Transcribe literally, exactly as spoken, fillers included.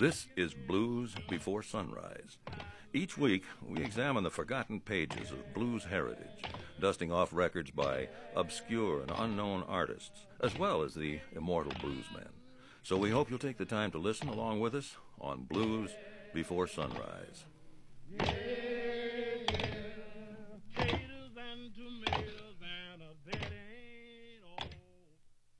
This is Blues Before Sunrise. Each week, we examine the forgotten pages of blues heritage, dusting off records by obscure and unknown artists, as well as the immortal bluesmen. So we hope you'll take the time to listen along with us on Blues Before Sunrise.